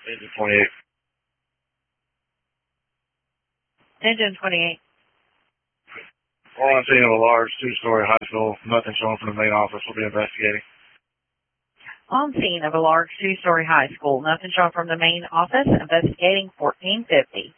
Engine 28. Engine 28. We're on scene of a large two-story high school. Nothing showing from the main office. We'll be investigating. On scene of a large two-story high school. Nothing shown from the main office. Investigating 1450.